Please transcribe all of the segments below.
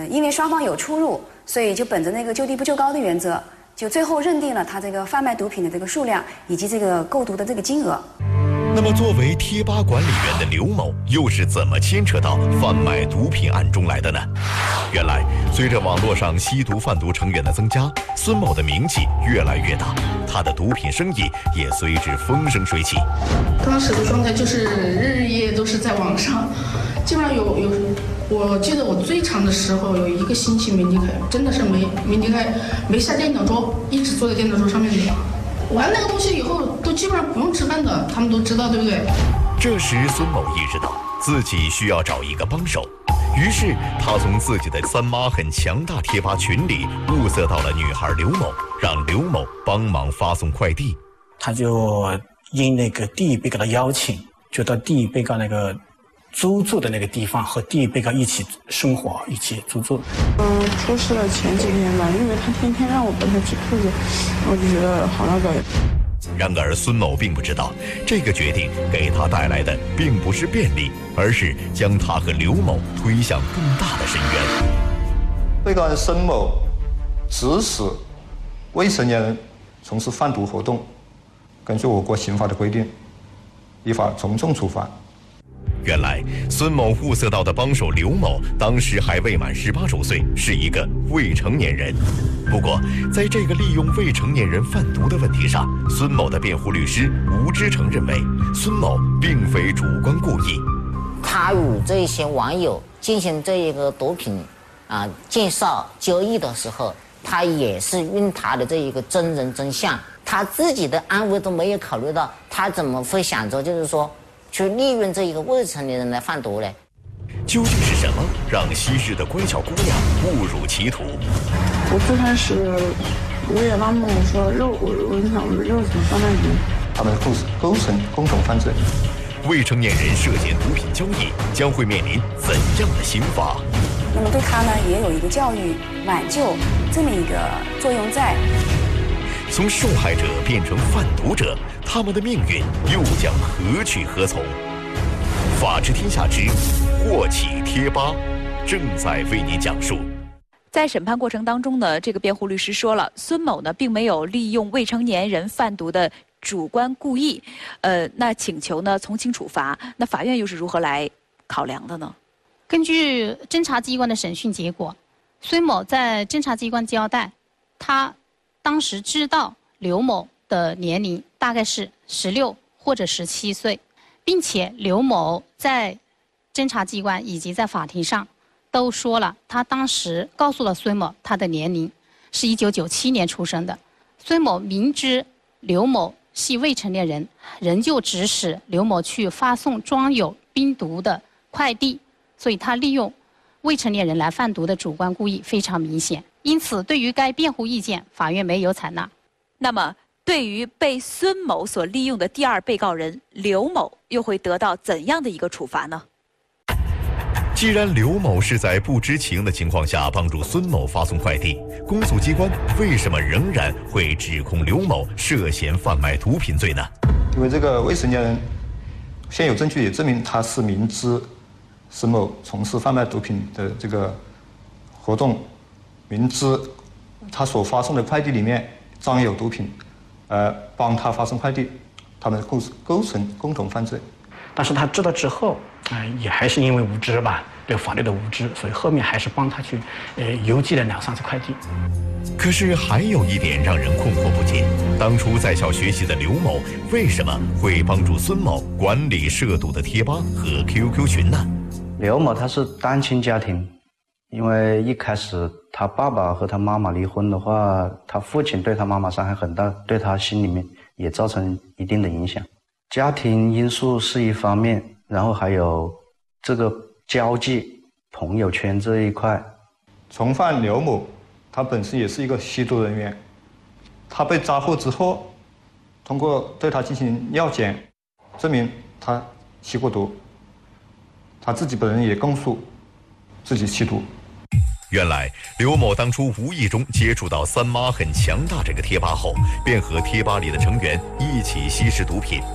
因为双方有出入，所以就本着那个就地不就高的原则，就最后认定了他这个贩卖毒品的这个数量以及这个购毒的这个金额。 那么，作为贴吧管理员的刘某，又是怎么牵扯到贩卖毒品案中来的呢？原来，随着网络上吸毒贩毒成员的增加，孙某的名气越来越大，他的毒品生意也随之风生水起。 当时的状态就是日夜都是在网上，基本上我记得我最长的时候有1个星期没离开，真的是没离开，没下电脑桌，一直坐在电脑桌上面聊。玩那个东西以后，都基本上不用吃饭的，他们都知道，对不对？ 这时，孙某意识到自己需要找一个帮手，于是他从自己的三妈很强大贴吧群里物色到了女孩刘某，让刘某帮忙发送快递。 他就应那个第一被告的邀请，就到第一被告那个租住的那个地方和第一被告一起生活，一起租住。 出事的前几天吧，因为他天天让我帮他取裤子，我就觉得好那个。 然而，孙某并不知道，这个决定给他带来的并不是便利，而是将他和刘某推向更大的深渊。 被告人孙某指使未成年人从事贩毒活动，根据我国刑法的规定，依法从重处罚。 原来，孙某物色到的帮手刘某当时还未满18周岁，是一个未成年人。不过，在这个利用未成年人贩毒的问题上，孙某的辩护律师吴之成认为，孙某并非主观故意。 他与这些网友进行这一个毒品介绍交易的时候，他也是用他的这一个真人真相，他自己的安危都没有考虑到，他怎么会想着就是说去利用这一个未成年人来贩毒呢？ 究竟是什么让昔日的乖巧姑娘误入歧途？ 我最开始我也妈妈我说我想肉怎么贩卖毒， 他们构成共同犯罪。 未成年人涉嫌毒品交易将会面临怎样的刑罚？ 那么对他呢，也有一个教育挽救这么一个作用在。 从受害者变成贩毒者，他们的命运又将何去何从？法治天下之祸起贴吧正在为您讲述。 在审判过程当中呢，这个辩护律师说了，孙某呢并没有利用未成年人贩毒的主观故意，那请求呢从轻处罚。那法院又是如何来考量的呢？ 根据侦查机关的审讯结果，孙某在侦查机关交代，他当时知道刘某的年龄大概是16或者17岁，并且刘某在侦查机关以及在法庭上都说了，他当时告诉了孙某他的年龄是1997年出生的。孙某明知刘某系未成年人，仍旧指使刘某去发送装有冰毒的快递，所以他利用未成年人来贩毒的主观故意非常明显。因此，对于该辩护意见，法院没有采纳。 那么，对于被孙某所利用的第二被告人刘某，又会得到怎样的一个处罚呢？ 既然刘某是在不知情的情况下帮助孙某发送快递，公诉机关为什么仍然会指控刘某涉嫌贩卖毒品罪呢？ 因为这个未成年人现有证据也证明他是明知孙某从事贩卖毒品的这个活动，明知他所发送的快递里面装有毒品，帮他发送快递，他们构成共同犯罪。 但是他知道之后，也还是因为无知吧，对法律的无知，所以后面还是帮他去邮寄了2、3次快递。 可是还有一点让人困惑不解：当初在校学习的刘某，为什么会帮助孙某管理涉毒的贴吧和 QQ 群呢？ 刘某他是单亲家庭，因为一开始他爸爸和他妈妈离婚的话，他父亲对他妈妈伤害很大，对他心里面也造成一定的影响。家庭因素是一方面，然后还有这个交际朋友圈这一块。 从犯刘某他本身也是一个吸毒人员，他被抓获之后，通过对他进行尿检，证明他吸过毒，他自己本人也供述自己吸毒。 原来刘某当初无意中接触到三妈很强大这个贴吧后，便和贴吧里的成员一起吸食毒品。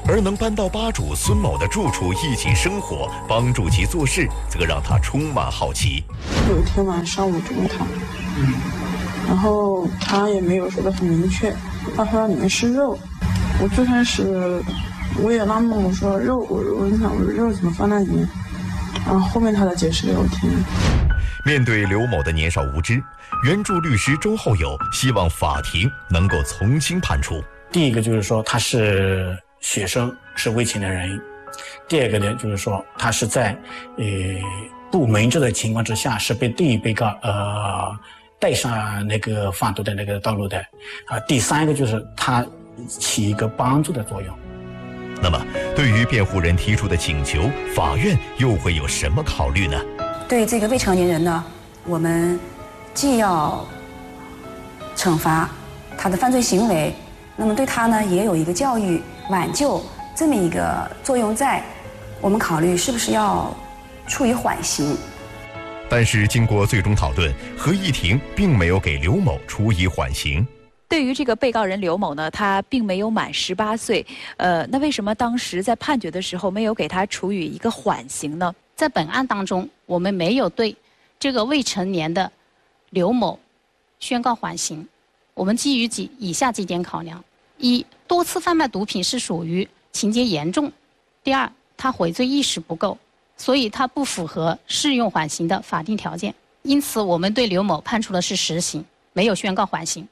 而能搬到吧主孙某的住处一起生活，帮助其做事，则让他充满好奇。 有一天晚上我就问他，然后他也没有说的很明确，他说里面是肉。我最开始我也纳闷，我说肉，我问他我说肉怎么放那里面，然后后面他才解释给我听。 面对刘某的年少无知，援助律师周厚友希望法庭能够从轻判处。 第一个就是说他是学生，是未成年人；第二个呢，就是说他是在不明知的情况之下，是被第一被告带上那个贩毒的那个道路的第三个就是他起一个帮助的作用。 那么，对于辩护人提出的请求，法院又会有什么考虑呢？ 对这个未成年人呢，我们既要惩罚他的犯罪行为，那么对他呢也有一个教育挽救这么一个作用在，我们考虑是不是要处以缓刑。 但是经过最终讨论，合议庭并没有给刘某处以缓刑。 对于这个被告人刘某呢，他并没有满18岁，那为什么当时在判决的时候没有给他处以一个缓刑呢？ 在本案当中，我们没有对这个未成年的刘某宣告缓刑。我们基于以下几点考量：一、多次贩卖毒品是属于情节严重；第二，他悔罪意识不够，所以他不符合适用缓刑的法定条件。因此，我们对刘某判处的是实刑，没有宣告缓刑。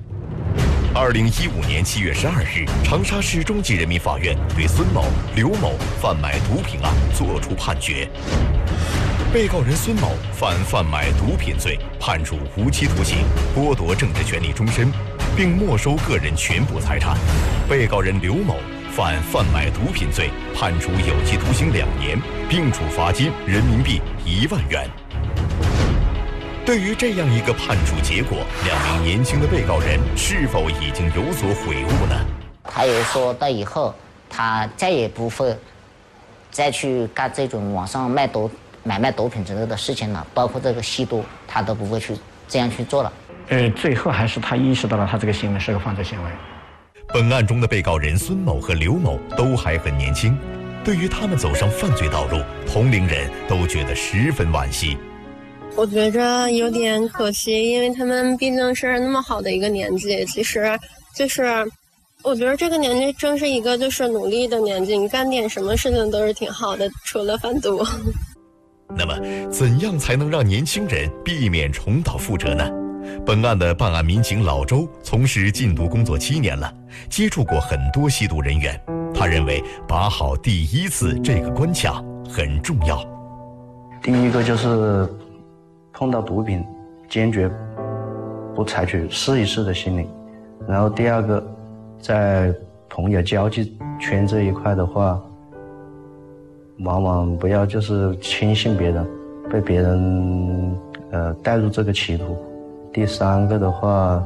2015年7月12日，长沙市中级人民法院对孙某、刘某贩卖毒品案作出判决。被告人孙某犯贩卖毒品罪，判处无期徒刑，剥夺政治权利终身，并没收个人全部财产。被告人刘某犯贩卖毒品罪，判处有期徒刑2年，并处罚金人民币1万元。对于这样一个判处结果，2名年轻的被告人是否已经有所悔悟呢？ 他也说到以后，他再也不会再去干这种网上买卖毒品之类的事情了，包括这个吸毒，他都不会去这样去做了。 最后还是他意识到了他这个行为是个犯罪行为。 本案中的被告人孙某和刘某都还很年轻，对于他们走上犯罪道路，同龄人都觉得十分惋惜。 我觉着有点可惜，因为他们毕竟是那么好的一个年纪，其实就是我觉得这个年纪正是一个就是努力的年纪，你干点什么事情都是挺好的，除了贩毒。 那么怎样才能让年轻人避免重蹈覆辙呢？本案的办案民警老周从事禁毒工作7年了，接触过很多吸毒人员，他认为把好第一次这个关卡很重要。 第一个就是碰到毒品坚决不采取试一试的心理，然后第二个在朋友交际圈这一块的话，往往不要就是轻信别人，被别人带入这个歧途。第三个的话，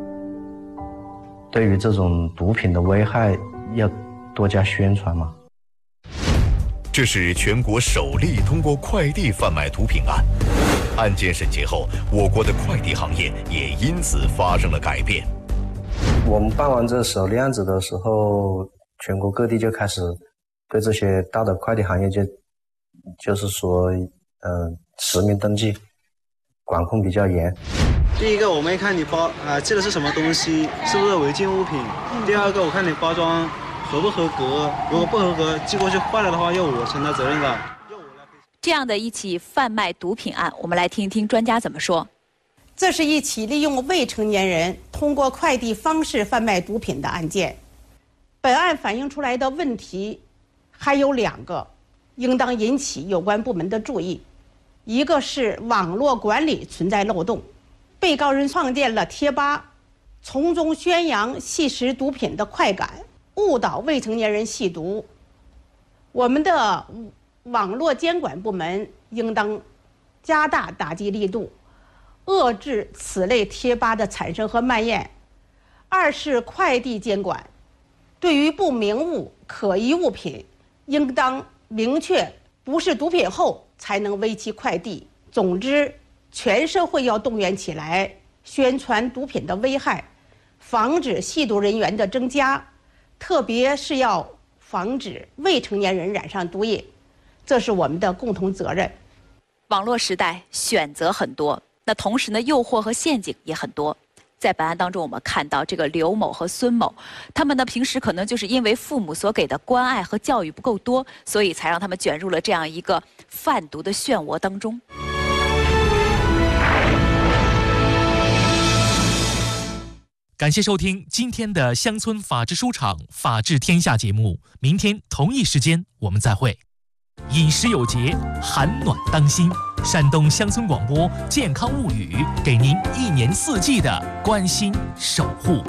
对于这种毒品的危害要多加宣传嘛。 这是全国首例通过快递贩卖毒品案。案件审结后，我国的快递行业也因此发生了改变。 我们办完这首例案子的时候，全国各地就开始对这些大的快递行业就是说实名登记，管控比较严。 第一个，我们看你寄的是什么东西，是不是违禁物品。第二个，我看你包装合不合格，如果不合格寄过去坏了的话，要我承担责任的。 这样的一起贩卖毒品案，我们来听一听专家怎么说。 这是一起利用未成年人通过快递方式贩卖毒品的案件。本案反映出来的问题还有2个，应当引起有关部门的注意。一个是网络管理存在漏洞，被告人创建了贴吧，从中宣扬吸食毒品的快感，误导未成年人吸毒。我们的网络监管部门应当加大打击力度，遏制此类贴吧的产生和蔓延。二是快递监管，对于不明物、可疑物品，应当明确不是毒品后才能为其快递。总之，全社会要动员起来，宣传毒品的危害，防止吸毒人员的增加，特别是要防止未成年人染上毒瘾，这是我们的共同责任。 网络时代选择很多，那同时呢，诱惑和陷阱也很多。在本案当中，我们看到这个刘某和孙某，他们呢平时可能就是因为父母所给的关爱和教育不够多，所以才让他们卷入了这样一个贩毒的漩涡当中。 感谢收听今天的乡村法制书场法治天下节目，明天同一时间我们再会。饮食有节，寒暖当心。山东乡村广播健康物语，给您1年4季的关心守护。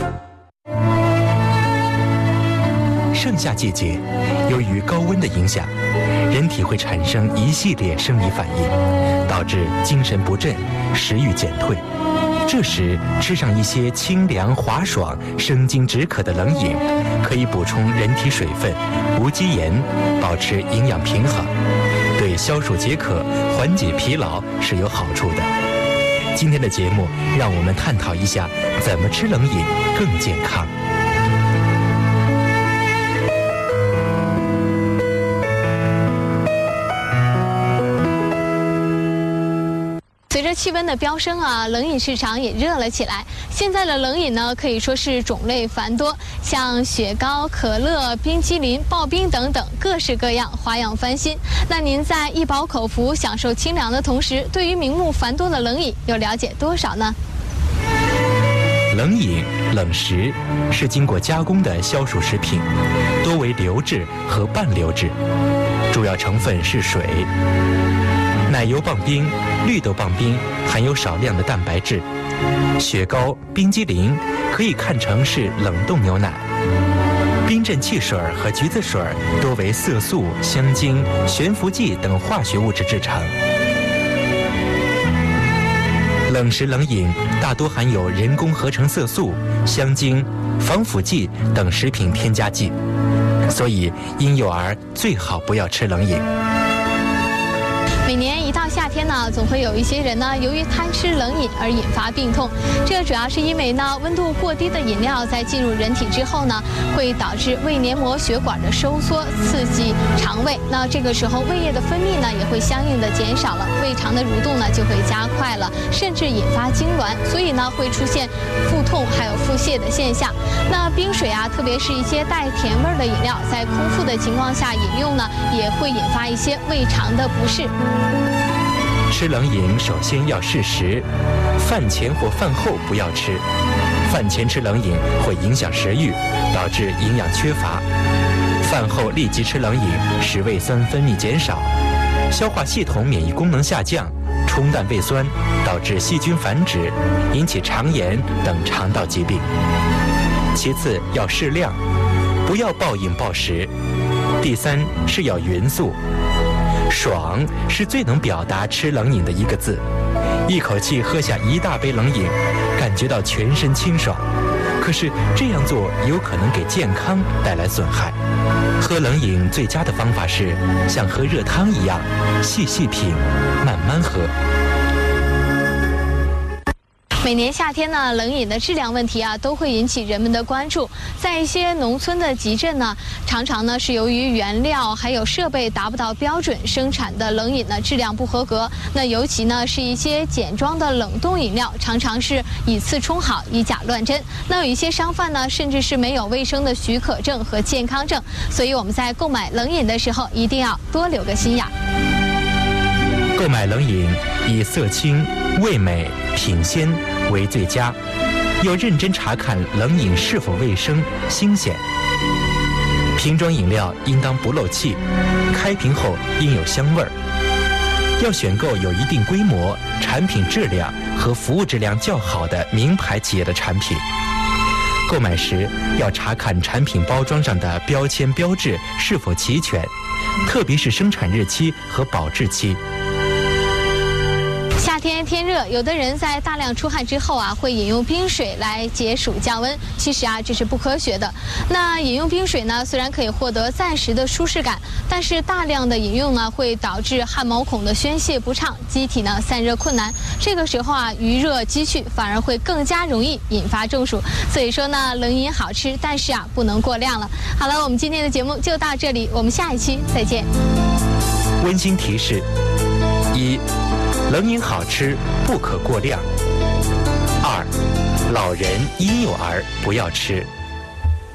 盛夏季节，由于高温的影响，人体会产生一系列生理反应，导致精神不振、食欲减退。这时吃上一些清凉滑爽、生津止渴的冷饮，可以补充人体水分、无机盐，保持营养平衡，对消暑解渴、缓解疲劳是有好处的。今天的节目让我们探讨一下怎么吃冷饮更健康。 随着气温的飙升啊，冷饮市场也热了起来。现在的冷饮呢，可以说是种类繁多，像雪糕、可乐、冰激凌、刨冰等等，各式各样，花样翻新。那您在一饱口福、享受清凉的同时，对于名目繁多的冷饮又了解多少呢？ 冷饮、冷食是经过加工的消暑食品，多为流质和半流质，主要成分是水。奶油棒冰、绿豆棒冰含有少量的蛋白质，雪糕、冰激凌可以看成是冷冻牛奶，冰镇汽水和橘子水多为色素、香精、悬浮剂等化学物质制成。冷食冷饮大多含有人工合成色素、香精、防腐剂等食品添加剂，所以婴幼儿最好不要吃冷饮。 每年一到夏天呢，总会有一些人呢，由于贪吃冷饮而引发病痛。这主要是因为呢，温度过低的饮料在进入人体之后呢，会导致胃黏膜血管的收缩，刺激肠胃。那这个时候胃液的分泌呢，也会相应的减少了，胃肠的蠕动呢就会加快了，甚至引发痉挛，所以呢会出现腹痛还有腹泻的现象。那冰水啊，特别是一些带甜味的饮料，在空腹的情况下饮用呢，也会引发一些胃肠的不适。 吃冷饮首先要适时，饭前或饭后不要吃。饭前吃冷饮会影响食欲，导致营养缺乏；饭后立即吃冷饮，使胃酸分泌减少，消化系统免疫功能下降，冲淡胃酸，导致细菌繁殖，引起肠炎等肠道疾病。其次要适量，不要暴饮暴食。第三是要匀速。爽是最能表达吃冷饮的一个字，一口气喝下一大杯冷饮，感觉到全身清爽。可是这样做有可能给健康带来损害。喝冷饮最佳的方法是像喝热汤一样，细细品，慢慢喝。 每年夏天呢，冷饮的质量问题啊，都会引起人们的关注。在一些农村的集镇呢，常常呢是由于原料还有设备达不到标准，生产的冷饮呢质量不合格。那尤其呢是一些简装的冷冻饮料，常常是以次充好，以假乱真。那有一些商贩呢，甚至是没有卫生的许可证和健康证。所以我们在购买冷饮的时候，一定要多留个心眼。 购买冷饮以色清、味美、品鲜为最佳，要认真查看冷饮是否卫生、新鲜。瓶装饮料应当不漏气，开瓶后应有香味儿。要选购有一定规模、产品质量和服务质量较好的名牌企业的产品。购买时要查看产品包装上的标签标志是否齐全，特别是生产日期和保质期。 夏天天热，有的人在大量出汗之后啊，会饮用冰水来解暑降温。其实啊，这是不科学的。那饮用冰水呢，虽然可以获得暂时的舒适感，但是大量的饮用呢，会导致汗毛孔的宣泄不畅，机体呢散热困难。这个时候啊，余热积蓄，反而会更加容易引发中暑。所以说呢，冷饮好吃，但是啊，不能过量了。好了，我们今天的节目就到这里，我们下一期再见。 温馨提示：一、冷饮好吃，不可过量；二、老人婴幼儿不要吃。